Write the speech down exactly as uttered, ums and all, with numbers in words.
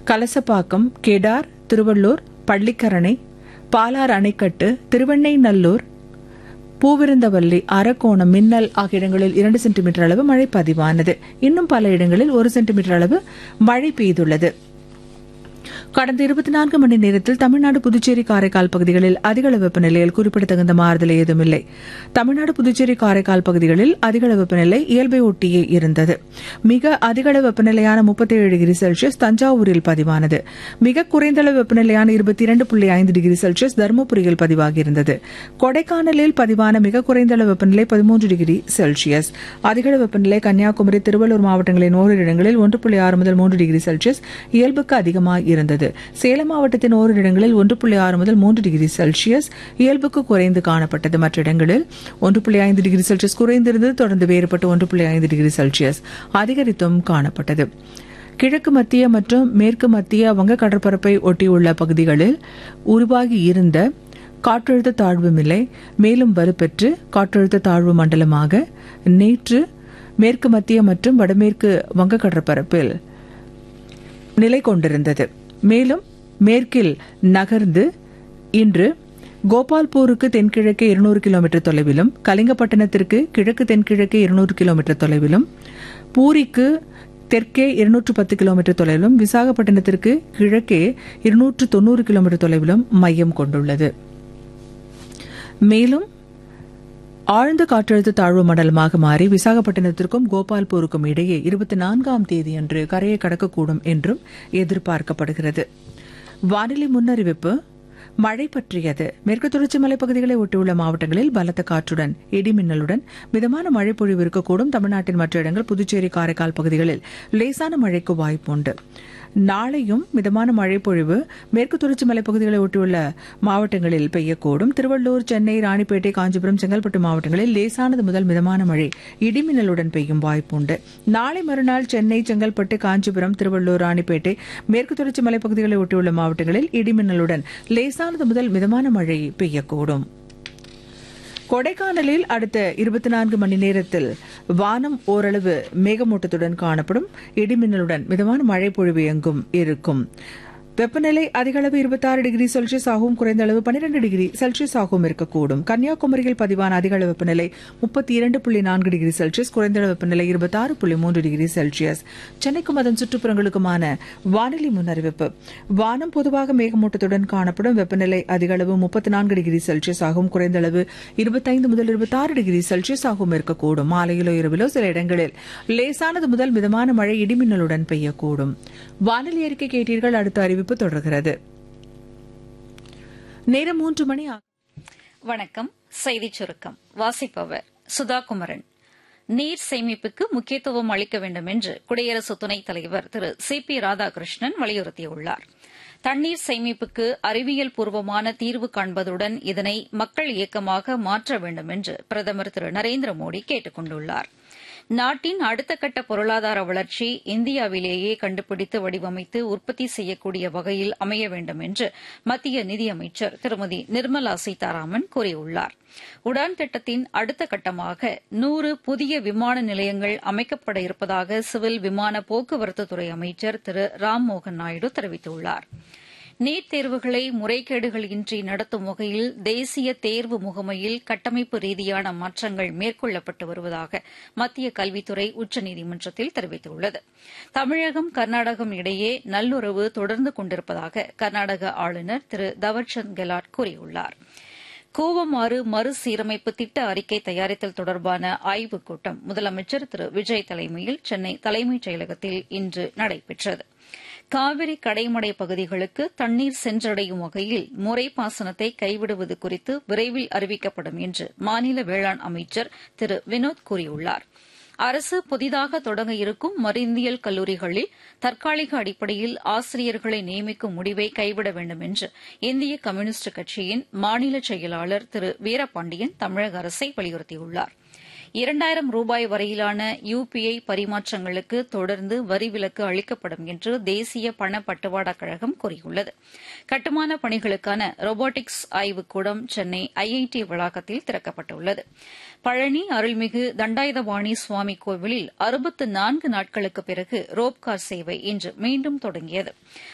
கலசப்பாக்கம், கேடார், திருவள்ளூர், பள்ளிக்கரணை, பாலார் அணைக்கட்டு, திருவெண்ணைநல்லூர், பூவிருந்தவல்லி, அரக்கோணம், மின்னல் ஆகிய இடங்களில் இரண்டு சென்டிமீட்டர் அளவு மழை பதிவானது. இன்னும் பல இடங்களில் ஒரு சென்டிமீட்டர் அளவு மழை பெய்துள்ளது. கடந்த இருபத்தி நான்கு மணி நேரத்தில் தமிழ்நாடு, புதுச்சேரி, காரைக்கால் பகுதிகளில் அதிகளவு வெப்பநிலையில் குறிப்பிடத்தகுந்த மாறுதல் ஏதுமில்லை. தமிழ்நாடு, புதுச்சேரி, காரைக்கால் பகுதிகளில் அதிகளவு வெப்பநிலை இயல்பை ஒட்டியே இருந்தது. மிக அதிகளவு வெப்பநிலையான முப்பத்தேழு டிகிரி செல்சியஸ் தஞ்சாவூரில் பதிவானது. மிக குறைந்தளவு வெப்பநிலையான இருபத்தி இரண்டு புள்ளி ஐந்து டிகிரி செல்சியஸ் தருமபுரியில் பதிவாகியிருந்தது. கொடைக்கானலில் பதிவான மிக குறைந்தளவு வெப்பநிலை பதிமூன்று டிகிரி செல்சியஸ். அதிகளவு வெப்பநிலை கன்னியாகுமரி, திருவள்ளூர் மாவட்டங்களின் ஓரிரு இடங்களில் ஒன்று புள்ளி ஆறு முதல் மூன்று டிகிரி செல்சியஸ் இயல்புக்கு அதிகமாக இருந்தது. சேலம் மாவட்டத்தின் ஓரிரு இடங்களில் ஒன்று புள்ளி ஆறு முதல் மூன்று டிகிரி செல்சியஸ் இயல்புக்கு குறைந்து காணப்பட்டது. மற்ற இடங்களில் ஒன்று புள்ளி ஐந்து டிகிரி செல்சியஸ் குறைந்திருந்தது. தொடர்ந்து வேறுபட்டு ஒன்று புள்ளி ஐந்து டிகிரி செல்சியஸ் அதிகரித்தும் காணப்பட்டது. கிழக்கு மத்திய மற்றும் மேற்கு மத்திய வங்க கடற்பரப்பை ஒட்டியுள்ள பகுதிகளில் உருவாகி இருந்த காற்றழுத்த தாழ்வு நிலை மேலும் வலுப்பெற்று காற்றழுத்த தாழ்வு மண்டலமாக நேற்று மேற்கு மத்திய மற்றும் வடமேற்கு வங்க கடற்பரப்பில் நிலை கொண்டிருந்தது. மேலும் மேற்கில் நகர்ந்து இன்று கோபால்பூருக்கு தென்கிழக்கே இருநூறு கிலோமீட்டர் தொலைவிலும், கலிங்கப்பட்டணத்திற்கு கிழக்கு தென்கிழக்கே இருநூறு கிலோமீட்டர் தொலைவிலும், பூரிக்கு தெற்கே இருநூற்று பத்து கிலோமீட்டர் தொலைவிலும், விசாகப்பட்டினத்திற்கு கிழக்கே இருநூற்று தொன்னூறு கிலோமீட்டர் தொலைவிலும் மையம் கொண்டுள்ளது. மேலும் ஆழ்ந்த காற்றழுத்த தாழ்வு மண்டலமாக மாறி விசாகப்பட்டினத்திற்கும் கோபால்பூருக்கும் இடையே இருபத்தி நான்காம் தேதியன்று கரையை கடக்கக்கூடும் என்றும் எதிர்பார்க்கப்படுகிறது. வானிலை முன்னறிவிப்பு மழை பற்றியது. மேற்கு தொடர்ச்சி மலைப்பகுதிகளை ஒட்டியுள்ள மாவட்டங்களில் பலத்த காற்றுடன் இடிமின்னலுடன் மிதமான மழை பொழிவு இருக்கக்கூடும். தமிழ்நாட்டின் மற்ற இடங்கள், புதுச்சேரி, காரைக்கால் பகுதிகளில் லேசான மழைக்கு வாய்ப்புண்டு. நாளையும் மிதமான மழை பொழிவு மேற்கு தொடர்ச்சி மலைப்பகுதிகளை ஒட்டியுள்ள மாவட்டங்களில் பெய்யக்கூடும். திருவள்ளூர், சென்னை, ராணிப்பேட்டை, காஞ்சிபுரம், செங்கல்பட்டு மாவட்டங்களில் லேசானது முதல் மிதமான மழை இடிமின்னலுடன் பெய்யும் வாய்ப்புண்டு. நாளை மறுநாள் சென்னை, செங்கல்பட்டு, காஞ்சிபுரம், திருவள்ளூர், ராணிப்பேட்டை, மேற்கு தொடர்ச்சி மலைப்பகுதிகளை ஒட்டியுள்ள மாவட்டங்களில் இடிமின்னலுடன் லேசானது முதல் மிதமான மழை பெய்யக்கூடும். கொடைக்கானலில் அடுத்த இருபத்தி நான்கு மணி நேரத்தில் வானம் ஓரளவு மேகமூட்டத்துடன் காணப்படும். இடிமின்னலுடன் மிதமான மழை பொழிவு எங்கும் இருக்கும். வெப்பநிலை அதிகளவு இருபத்தாறு டிகிரி செல்சியஸ் ஆகவும் குறைந்த அளவு பன்னிரண்டு டிகிரி செல்சியஸ் ஆகவும் இருக்கக்கூடும். கன்னியாகுமரியில் பதிவான அதிகளவு வெப்பநிலை முப்பத்தி இரண்டு புள்ளி நான்கு டிகிரி செல்சியஸ், குறைந்த அளவு வெப்பநிலை இருபத்தாறு புள்ளி மூன்று டிகிரி செல்சியஸ். சென்னைக்கும் அதன் சுற்றுப்புறங்களுக்குமான வானிலை முன்னறிவிப்பு. வானம் பொதுவாக மேகமூட்டத்துடன் காணப்படும். வெப்பநிலை அதிகளவு முப்பத்தி நான்கு டிகிரி செல்சியஸ் ஆகவும் குறைந்த அளவு இருபத்தைந்து முதல் இருபத்தாறு டிகிரி செல்சியஸ் ஆகவும் இருக்கக்கூடும். மாலையிலோ இரவிலோ சில இடங்களில் லேசானது முதல் மிதமான மழை இடிமின்னலுடன் பெய்யக்கூடும். வானிலை அறிக்கை கேட்டீர்கள். அடுத்த அறிவிப்பு தொடர்கிறது. நேரம் மூன்று மணி. வணக்கம். செய்திச் சுருக்கம் வாசிப்பவர் சுதா குமரன். நீர் சேமிப்புக்கு முக்கியத்துவம் அளிக்க வேண்டும் என்று குடியரசு துணைத் தலைவர் திரு சி பி ராதாகிருஷ்ணன் வலியுறுத்தியுள்ளார். தண்ணீர் சேமிப்புக்கு அறிவியல் பூர்வமான தீர்வு காண்பதுடன் இதனை மக்கள் இயக்கமாக மாற்ற வேண்டும் என்று பிரதமர் திரு நரேந்திர மோடி கேட்டுக் கொண்டுள்ளார். நாட்டின் அடுத்த கட்ட பொருளாதார வளர்ச்சி இந்தியாவிலேயே கண்டுபிடித்து வடிவமைத்து உற்பத்தி செய்யக்கூடிய வகையில் அமைய வேண்டும் என்று மத்திய நிதியமைச்சர் திருமதி நிர்மலா சீதாராமன் கூறியுள்ளார். உடான் திட்டத்தின் அடுத்த கட்டமாக நூறு புதிய விமான நிலையங்கள் அமைக்கப்பட இருப்பதாக சிவில் விமான போக்குவரத்துத்துறை அமைச்சர் திரு ராம்மோகன் நாயுடு தெரிவித்துள்ளார். நீட் தேர்வுகளை முறைகேடுகள் இன்றி நடத்தும் வகையில் தேசிய தேர்வு முகமையில் கட்டமைப்பு ரீதியான மாற்றங்கள் மேற்கொள்ளப்பட்டு வருவதாக மத்திய கல்வித்துறை உச்சநீதிமன்றத்தில் தெரிவித்துள்ளது. தமிழகம், கர்நாடகம் இடையே நல்லுறவு தொடர்ந்து கொண்டிருப்பதாக கர்நாடக ஆளுநர் திரு தவர்சந்த் கெலாட் கூறியுள்ளார். கூவமாறு மறுசீரமைப்பு திட்ட அறிக்கை தயாரித்தல் தொடர்பான ஆய்வுக் கூட்டம் முதலமைச்சர் திரு விஜய் தலைமையில் சென்னை தலைமைச் செயலகத்தில் இன்று நடைபெற்றது. காவிரி கடைமடை பகுதிகளுக்கு தண்ணீர் சென்றடையும் வகையில் முறைப்பாசனத்தை கைவிடுவது குறித்து விரைவில் அறிவிக்கப்படும் என்று மாநில வேளாண் அமைச்சர் திரு வினோத் கூறியுள்ளார். அரசு புதிதாக தொடங்க இருக்கும் மருந்தியல் கல்லூரிகளில் தற்காலிக அடிப்படையில் ஆசிரியர்களை நியமிக்கும் முடிவை கைவிட வேண்டும் என்று இந்திய கம்யூனிஸ்ட் கட்சியின் மாநில செயலாளர் திரு வீரபாண்டியன் தமிழக அரசை வலியுறுத்தியுள்ளார். இரண்டாயிரம் ரூபாய் வரையிலான யுபிஐ பரிமாற்றங்களுக்கு தொடர்ந்து வரி விலக்கு அளிக்கப்படும் என்று தேசிய பண பட்டுவாடாக் கழகம் கூறியுள்ளது. கட்டுமான பணிகளுக்கான ரோபோட்டிக்ஸ் ஆய்வுக்கூடம் சென்னை ஐஐடி வளாகத்தில் திறக்கப்பட்டுள்ளது. பழனி அருள்மிகு தண்டாயுதபாணி சுவாமி கோவிலில் அறுபத்து நான்கு நாட்களுக்குப் பிறகு ரோப்கார் சேவை இன்று மீண்டும் தொடங்கியது.